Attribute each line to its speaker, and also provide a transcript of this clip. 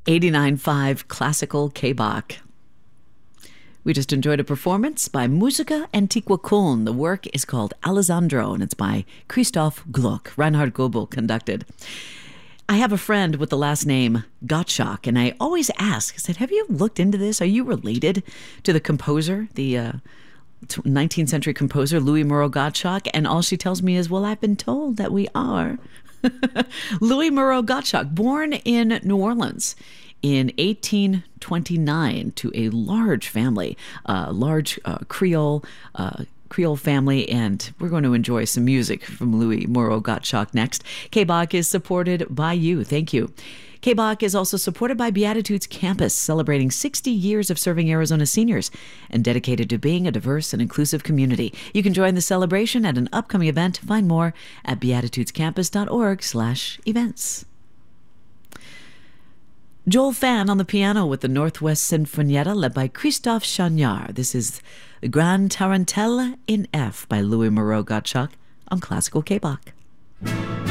Speaker 1: 89.5 Classical K-Bach. We just enjoyed a performance by Musica Antiqua Köln. The work is called Alessandro, and it's by Christoph Gluck. Reinhard Goebel conducted. I have a friend with the last name Gottschalk, and I always ask, I said, have you looked into this? Are you related to the composer, the 19th century composer, Louis Moreau Gottschalk? And all she tells me is, well, I've been told that we are. Louis Moreau Gottschalk, born in New Orleans in 1829 to a large family, large Creole family, and we're going to enjoy some music from Louis Moreau Gottschalk next. K-Bach is supported by you. Thank you. K-Bach is also supported by Beatitudes Campus, celebrating 60 years of serving Arizona seniors and dedicated to being a diverse and inclusive community. You can join the celebration at an upcoming event. Find more at beatitudescampus.org/events. Joel Fan on the piano with the Northwest Sinfonietta led by Christoph Chagnard. This is the Grand Tarantella in F by Louis Moreau Gottschalk on Classical K-Bach.